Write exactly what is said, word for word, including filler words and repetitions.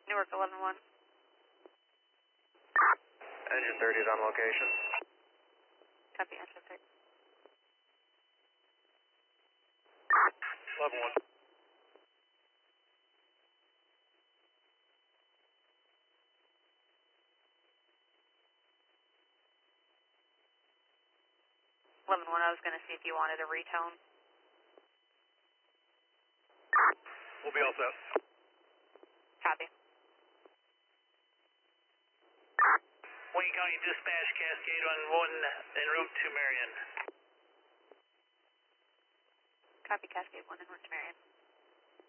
Newark eleven one. Engine thirty is on location. Copy, engine thirty. eleven one. eleven one, I was going to see if you wanted a retone. We'll be all set. Copy. Wayne County Dispatch, Cascade on one en route to Marion. Copy, Cascade one en route to Marion.